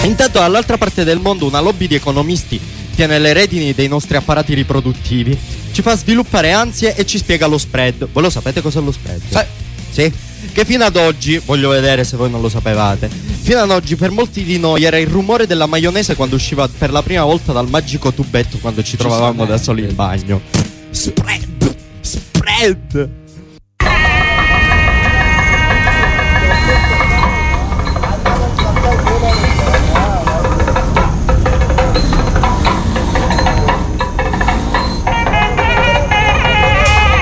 Intanto dall'altra parte del mondo una lobby di economisti tiene le redini dei nostri apparati riproduttivi, ci fa sviluppare ansie e ci spiega lo spread. Voi lo sapete cos'è lo spread? Sì? Che fino ad oggi, voglio vedere se voi non lo sapevate, fino ad oggi per molti di noi era il rumore della maionese quando usciva per la prima volta dal magico tubetto quando ci trovavamo da soli in bagno. Spread!